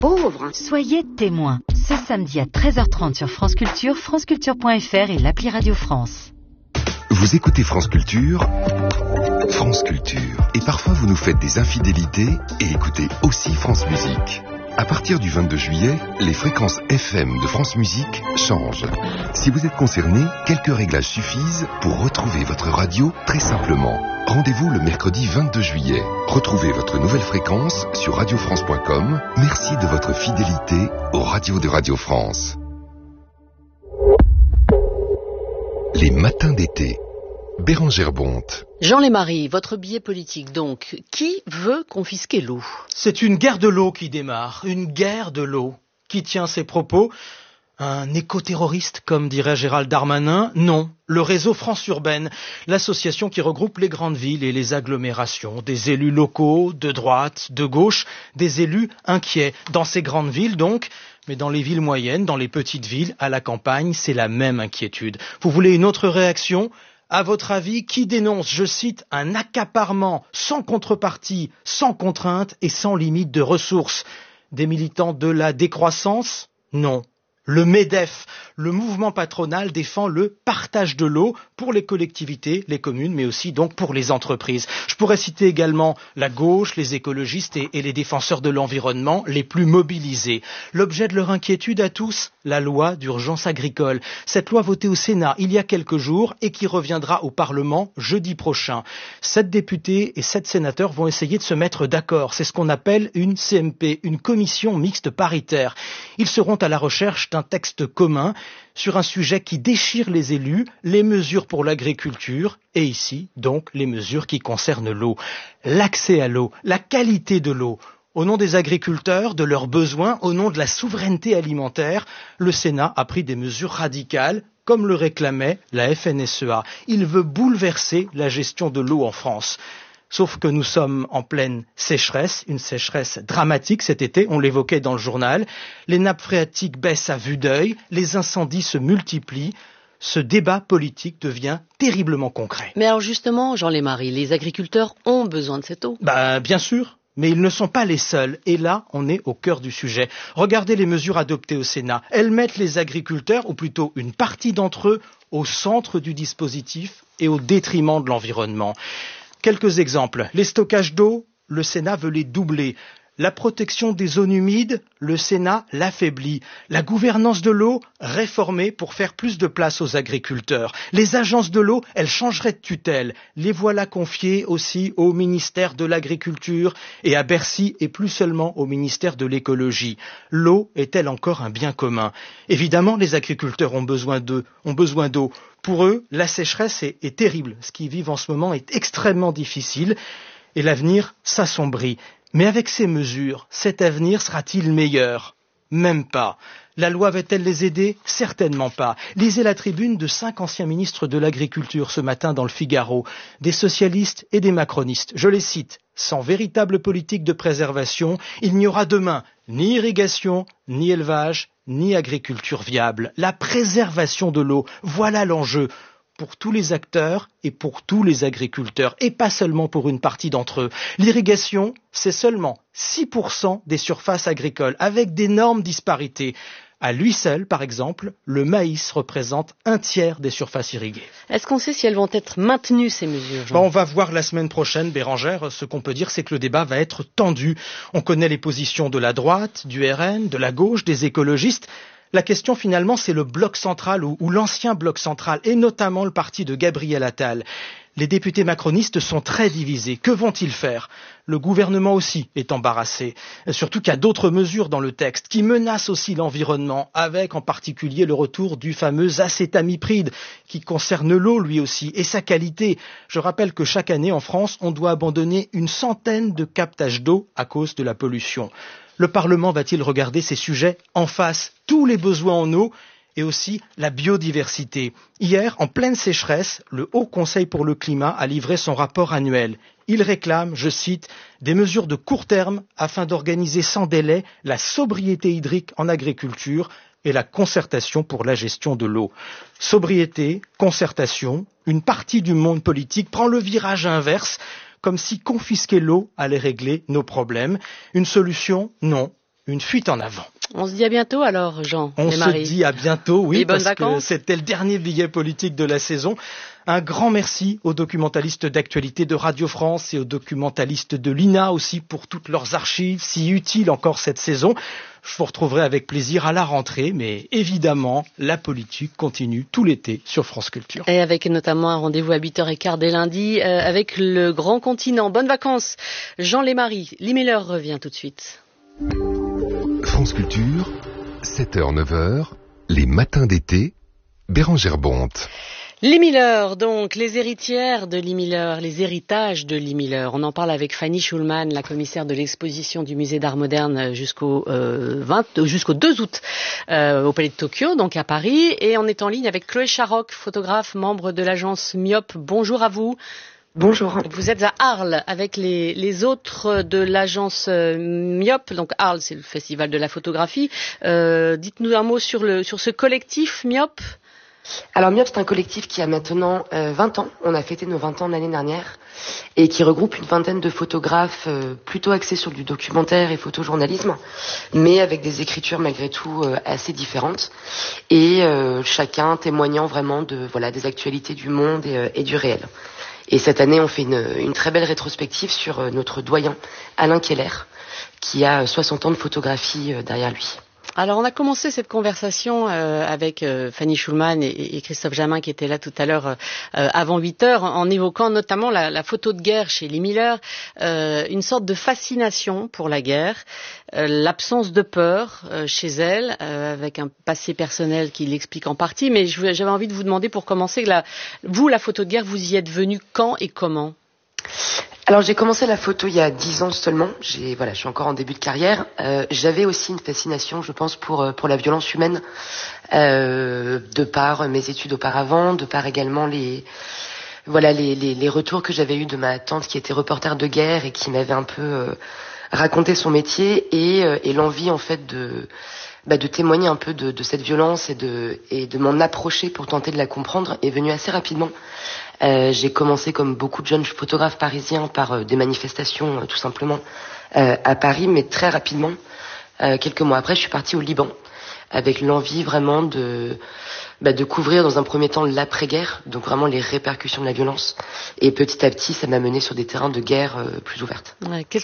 pauvres. Soyez témoins. Ce samedi à 13h30 sur France Culture, franceculture.fr et l'appli Radio France. Vous écoutez France Culture, France Culture. Et parfois vous nous faites des infidélités et écoutez aussi France Musique. À partir du 22 juillet, les fréquences FM de France Musique changent. Si vous êtes concerné, quelques réglages suffisent pour retrouver votre radio très simplement. Rendez-vous le mercredi 22 juillet. Retrouvez votre nouvelle fréquence sur radiofrance.com. Merci de votre fidélité aux radios de Radio France. Les matins d'été. Bérengère Bonte. Jean Lémarie, votre billet politique donc. Qui veut confisquer l'eau ? C'est une guerre de l'eau qui démarre, une guerre de l'eau. Qui tient ces propos ? Un éco-terroriste, comme dirait Gérald Darmanin ? Non, le réseau France Urbaine, l'association qui regroupe les grandes villes et les agglomérations, des élus locaux, de droite, de gauche, des élus inquiets. Dans ces grandes villes donc, mais dans les villes moyennes, dans les petites villes, à la campagne, c'est la même inquiétude. Vous voulez une autre réaction ? À votre avis, qui dénonce, je cite, un accaparement sans contrepartie, sans contrainte et sans limite de ressources ? Des militants de la décroissance ? Non. Le MEDEF, le mouvement patronal, défend le partage de l'eau pour les collectivités, les communes, mais aussi donc pour les entreprises. Je pourrais citer également la gauche, les écologistes et les défenseurs de l'environnement les plus mobilisés. L'objet de leur inquiétude à tous, la loi d'urgence agricole. Cette loi votée au Sénat il y a quelques jours et qui reviendra au Parlement jeudi prochain. 7 députés et 7 sénateurs vont essayer de se mettre d'accord. C'est ce qu'on appelle une CMP, une commission mixte paritaire. Ils seront à la recherche d'un texte commun sur un sujet qui déchire les élus, les mesures pour l'agriculture et ici, donc, les mesures qui concernent l'eau. L'accès à l'eau, la qualité de l'eau. Au nom des agriculteurs, de leurs besoins, au nom de la souveraineté alimentaire, le Sénat a pris des mesures radicales, comme le réclamait la FNSEA. Il veut bouleverser la gestion de l'eau en France. Sauf que nous sommes en pleine sécheresse, une sécheresse dramatique cet été, on l'évoquait dans le journal. Les nappes phréatiques baissent à vue d'œil, les incendies se multiplient. Ce débat politique devient terriblement concret. Mais alors justement, Jean Lémarie, les agriculteurs ont besoin de cette eau. Bien sûr. Mais ils ne sont pas les seuls. Et là, on est au cœur du sujet. Regardez les mesures adoptées au Sénat. Elles mettent les agriculteurs, ou plutôt une partie d'entre eux, au centre du dispositif et au détriment de l'environnement. Quelques exemples. Les stockages d'eau, le Sénat veut les doubler. La protection des zones humides, le Sénat l'affaiblit. La gouvernance de l'eau, réformée pour faire plus de place aux agriculteurs. Les agences de l'eau, elles changeraient de tutelle. Les voilà confiées aussi au ministère de l'Agriculture et à Bercy et plus seulement au ministère de l'Écologie. L'eau est-elle encore un bien commun ? Évidemment, les agriculteurs ont besoin d'eau. Pour eux, la sécheresse est terrible. Ce qu'ils vivent en ce moment est extrêmement difficile et l'avenir s'assombrit. Mais avec ces mesures, cet avenir sera-t-il meilleur ? Même pas. La loi va-t-elle les aider ? Certainement pas. Lisez la tribune de 5 anciens ministres de l'Agriculture ce matin dans le Figaro, des socialistes et des macronistes. Je les cite. Sans véritable politique de préservation, il n'y aura demain ni irrigation, ni élevage, ni agriculture viable. La préservation de l'eau, voilà l'enjeu. Pour tous les acteurs et pour tous les agriculteurs, et pas seulement pour une partie d'entre eux. L'irrigation, c'est seulement 6% des surfaces agricoles, avec d'énormes disparités. À lui seul, par exemple, le maïs représente 1/3 des surfaces irriguées. Est-ce qu'on sait si elles vont être maintenues, ces mesures, Jean ? On va voir la semaine prochaine, Bérengère. Ce qu'on peut dire, c'est que le débat va être tendu. On connaît les positions de la droite, du RN, de la gauche, des écologistes. La question finalement, c'est le bloc central ou l'ancien bloc central, et notamment le parti de Gabriel Attal. Les députés macronistes sont très divisés. Que vont-ils faire ? Le gouvernement aussi est embarrassé. Surtout qu'il y a d'autres mesures dans le texte qui menacent aussi l'environnement, avec en particulier le retour du fameux acétamipride qui concerne l'eau lui aussi et sa qualité. Je rappelle que chaque année en France, on doit abandonner 100 de captages d'eau à cause de la pollution. Le Parlement va-t-il regarder ces sujets en face, tous les besoins en eau et aussi la biodiversité? Hier, en pleine sécheresse, le Haut Conseil pour le climat a livré son rapport annuel. Il réclame, je cite, des mesures de court terme afin d'organiser sans délai la sobriété hydrique en agriculture et la concertation pour la gestion de l'eau. Sobriété, concertation, une partie du monde politique prend le virage inverse, comme si confisquer l'eau allait régler nos problèmes. Une solution ? Non. une fuite en avant. On se dit à bientôt alors, Jean. On se dit à bientôt, oui, bonnes parce vacances. que c'était le dernier billet politique de la saison. Un grand merci aux documentalistes d'actualité de Radio France et aux documentalistes de l'INA aussi pour toutes leurs archives, si utiles encore cette saison. Je vous retrouverai avec plaisir à la rentrée, mais évidemment, la politique continue tout l'été sur France Culture. Et avec notamment un rendez-vous à 8h15 dès lundi avec le Grand Continent. Bonnes vacances, Jean Lémarie. Lee Miller revient tout de suite. France Culture, 7h-9h, les matins d'été, Bérangère Bonte. Lee Miller, donc, les héritières de Lee Miller, les héritages de Lee Miller. On en parle avec Fanny Schulman, la commissaire de l'exposition du Musée d'Art Moderne jusqu'au 2 août au Palais de Tokyo, donc à Paris. Et on est en ligne avec Chloé Charoc, photographe, membre de l'agence Myope. Bonjour à vous. Bonjour. Vous êtes à Arles avec les autres de l'agence Myope. Donc Arles, c'est le festival de la photographie. Dites-nous un mot sur ce collectif Myope. Alors Myope, c'est un collectif qui a maintenant 20 ans. On a fêté nos 20 ans l'année dernière et qui regroupe une vingtaine de photographes plutôt axés sur du documentaire et photojournalisme, mais avec des écritures malgré tout assez différentes et chacun témoignant vraiment des actualités du monde et du réel. Et cette année, on fait une très belle rétrospective sur notre doyen Alain Keller, qui a 60 ans de photographie derrière lui. Alors, on a commencé cette conversation avec Fanny Schulman et Christophe Jamin qui étaient là tout à l'heure avant 8h, en évoquant notamment la photo de guerre chez Lee Miller, une sorte de fascination pour la guerre, l'absence de peur chez elle, avec un passé personnel qui l'explique en partie. Mais j'avais envie de vous demander, pour commencer, la photo de guerre, vous y êtes venue quand et comment ? Alors j'ai commencé la photo il y a 10 ans seulement. Je suis encore en début de carrière. J'avais aussi une fascination, je pense, pour la violence humaine, de par mes études auparavant, de par également les retours que j'avais eus de ma tante qui était reporter de guerre et qui m'avait un peu raconté son métier et l'envie en fait de témoigner un peu de cette violence et de m'en approcher pour tenter de la comprendre est venue assez rapidement. J'ai commencé comme beaucoup de jeunes photographes parisiens par des manifestations tout simplement à Paris, mais très rapidement, quelques mois après, je suis partie au Liban avec l'envie vraiment de couvrir dans un premier temps l'après-guerre, donc vraiment les répercussions de la violence. Et petit à petit, ça m'a mené sur des terrains de guerre plus ouvertes.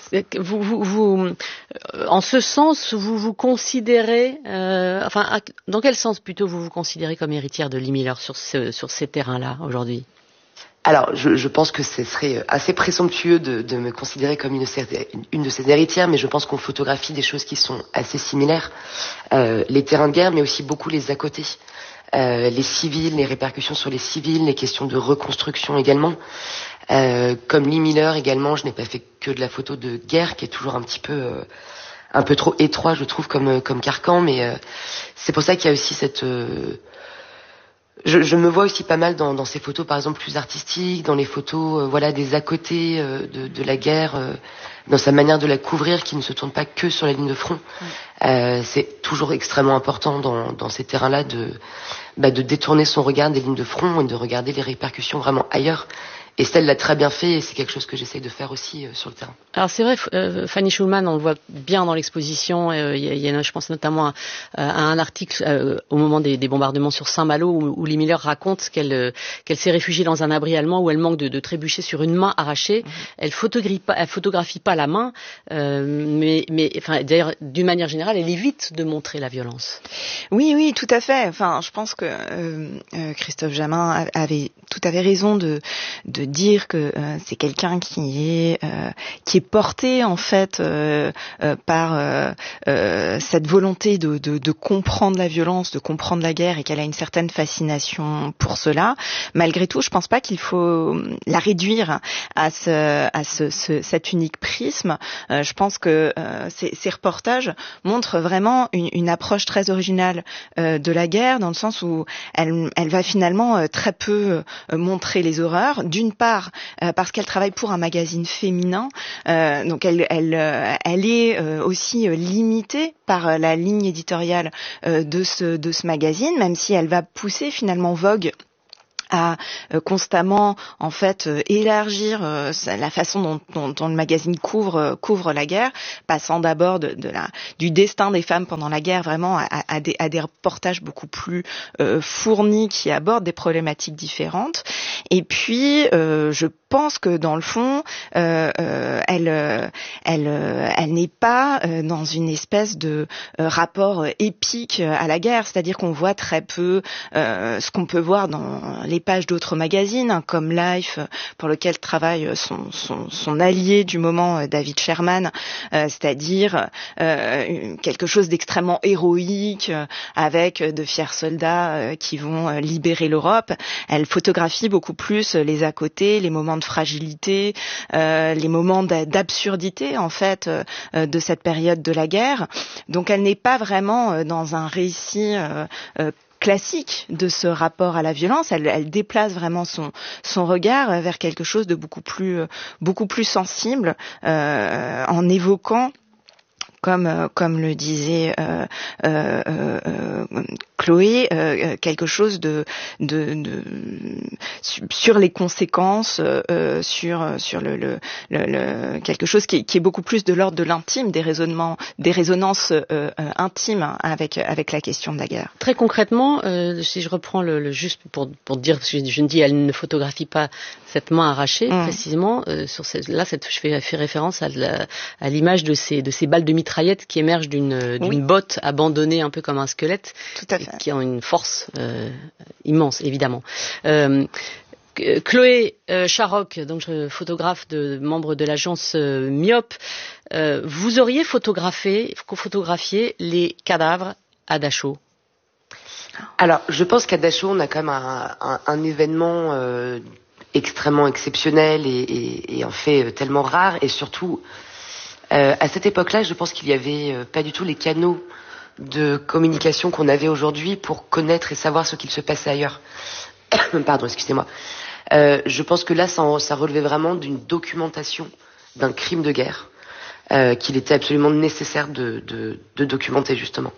En ce sens, vous vous considérez, dans quel sens plutôt vous vous considérez comme héritière de Lee Miller sur ces terrains-là aujourd'hui ? Alors, je pense que ce serait assez présomptueux de me considérer comme une de ses héritières, mais je pense qu'on photographie des choses qui sont assez similaires. Les terrains de guerre, mais aussi beaucoup les à côté. Les civils, les répercussions sur les civils, les questions de reconstruction également. Comme Lee Miller également, je n'ai pas fait que de la photo de guerre, qui est toujours un peu trop étroit, je trouve, comme carcan, mais c'est pour ça qu'il y a aussi cette... Je me vois aussi pas mal dans ces photos, par exemple, plus artistiques, dans les photos, des à côté de la guerre, dans sa manière de la couvrir, qui ne se tourne pas que sur la ligne de front. C'est toujours extrêmement important dans ces terrains-là de détourner son regard des lignes de front et de regarder les répercussions vraiment ailleurs. Et Stella l'a très bien fait et c'est quelque chose que j'essaye de faire aussi sur le terrain. Alors c'est vrai, Fanny Schulman, on le voit bien dans l'exposition. Il y a, je pense notamment à un article au moment des bombardements sur Saint-Malo où Lee Miller raconte qu'elle s'est réfugiée dans un abri allemand où elle manque de trébucher sur une main arrachée. Elle photographie pas la main, mais d'ailleurs d'une manière générale, elle évite de montrer la violence. Oui, tout à fait. Enfin, je pense que Christophe Jamin avait tout à fait raison de dire que c'est quelqu'un qui est porté en fait par cette volonté de comprendre la violence, de comprendre la guerre et qu'elle a une certaine fascination pour cela. Malgré tout, je pense pas qu'il faut la réduire à cet unique prisme. Je pense que ces reportages montrent vraiment une approche très originale de la guerre, dans le sens où elle va finalement très peu montrer les horreurs. D'une part, parce qu'elle travaille pour un magazine féminin, donc elle est aussi limitée par la ligne éditoriale de ce magazine, même si elle va pousser finalement Vogue à constamment en fait élargir la façon dont le magazine couvre la guerre, passant d'abord du destin des femmes pendant la guerre vraiment à des reportages beaucoup plus fournis qui abordent des problématiques différentes. Et puis je pense que dans le fond elle n'est pas dans une espèce de rapport épique à la guerre, c'est-à-dire qu'on voit très peu ce qu'on peut voir dans les pages d'autres magazines, comme Life, pour lequel travaille son allié du moment, David Sherman, c'est-à-dire quelque chose d'extrêmement héroïque, avec de fiers soldats qui vont libérer l'Europe. Elle photographie beaucoup plus les à côté, les moments de fragilité, les moments d'absurdité en fait de cette période de la guerre. Donc elle n'est pas vraiment dans un récit classique de ce rapport à la violence. Elle déplace vraiment son regard vers quelque chose de beaucoup plus sensible, en évoquant, comme le disait Chloé, quelque chose sur les conséquences, sur le quelque chose qui est beaucoup plus de l'ordre de l'intime, des résonances intimes avec la question de la guerre. Très concrètement, si je reprends juste pour dire, je ne dis elle ne photographie pas cette main arrachée précisément, je fais référence à l'image de ces balles de mitraillette qui émergent d'une botte abandonnée un peu comme un squelette. Tout à fait. Qui ont une force immense, évidemment. Chloé Charoc, donc photographe membre de l'agence Myope, vous auriez photographié les cadavres à Dachau? Alors, je pense qu'à Dachau, on a quand même un événement extrêmement exceptionnel et en fait tellement rare, et surtout à cette époque-là, je pense qu'il y avait pas du tout les canaux de communication qu'on avait aujourd'hui pour connaître et savoir ce qu'il se passait ailleurs. Pardon, excusez-moi. Je pense que là, ça relevait vraiment d'une documentation d'un crime de guerre qu'il était absolument nécessaire de documenter, justement.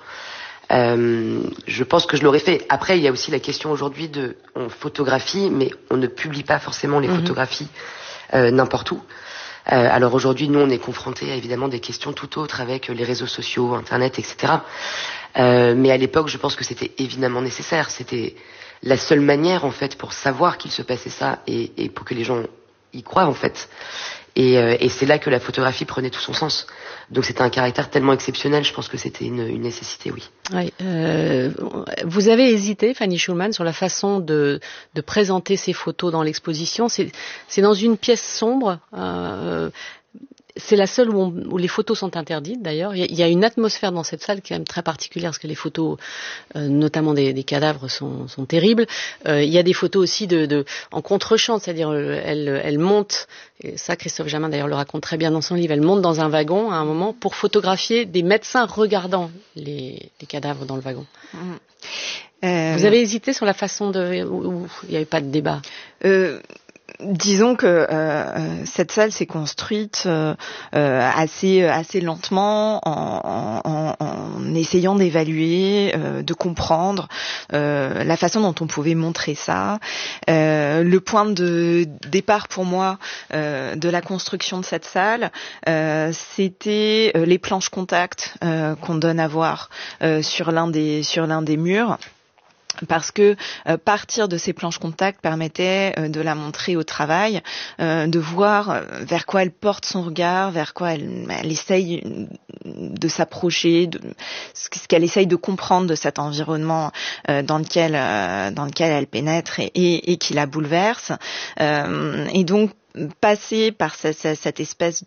Je pense que je l'aurais fait. Après, il y a aussi la question aujourd'hui on photographie, mais on ne publie pas forcément les photographies n'importe où. Alors aujourd'hui, nous, on est confrontés à évidemment des questions tout autres avec les réseaux sociaux, Internet, etc. Mais à l'époque, je pense que c'était évidemment nécessaire. C'était la seule manière, en fait, pour savoir qu'il se passait ça et pour que les gens y croient, en fait. Et c'est là que la photographie prenait tout son sens. Donc c'était un caractère tellement exceptionnel, je pense que c'était une nécessité, oui. Oui. Vous avez hésité, Fanny Schulman, sur la façon de présenter ces photos dans l'exposition. C'est dans une pièce sombre. C'est la seule où les photos sont interdites, d'ailleurs. Il y a une atmosphère dans cette salle qui est quand même très particulière, parce que les photos, notamment des cadavres, sont terribles. Il y a des photos aussi en contre-champ, c'est-à-dire elle monte, et ça Christophe Jamin d'ailleurs le raconte très bien dans son livre, elle monte dans un wagon à un moment pour photographier des médecins regardant les cadavres dans le wagon. Vous avez hésité sur la façon où il n'y avait pas de débat? Disons que cette salle s'est construite assez lentement en essayant d'évaluer, de comprendre la façon dont on pouvait montrer ça. Le point de départ pour moi de la construction de cette salle, c'était les planches contact qu'on donne à voir sur l'un des murs. Parce que partir de ces planches contact permettait de la montrer au travail, de voir vers quoi elle porte son regard, vers quoi elle essaye de s'approcher, ce qu'elle essaye de comprendre de cet environnement dans lequel elle pénètre et qui la bouleverse. Et donc passer par cette espèce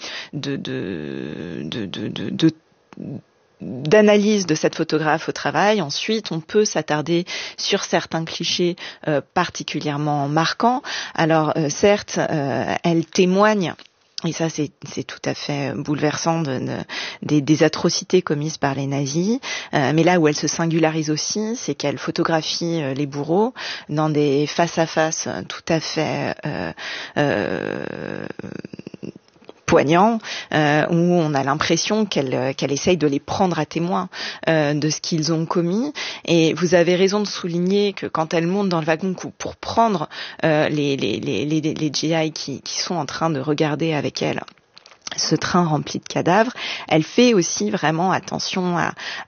d'analyse de cette photographe au travail. Ensuite, on peut s'attarder sur certains clichés particulièrement marquants. Alors, certes, elle témoigne, et ça c'est tout à fait bouleversant, des atrocités commises par les nazis, mais là où elle se singularise aussi, c'est qu'elle photographie les bourreaux dans des face-à-face tout à fait poignant, où on a l'impression qu'elle essaye de les prendre à témoin de ce qu'ils ont commis. Et vous avez raison de souligner que quand elle monte dans le wagon pour prendre les GI qui sont en train de regarder avec elle ce train rempli de cadavres, elle fait aussi vraiment attention